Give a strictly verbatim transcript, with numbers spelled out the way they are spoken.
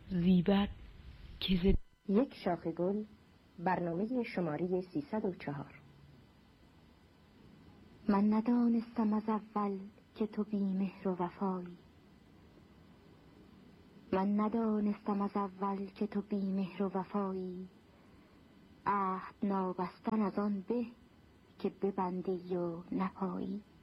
زیبد که ز یک شاخ گل، برنامه شماره سیصد و چهار. من ندانستم از اول که تو بی مهر و وفایی. من ندانستم از اول که تو بی مهر و وفایی. عهد نابستن از آن به که ببندی و نپایی.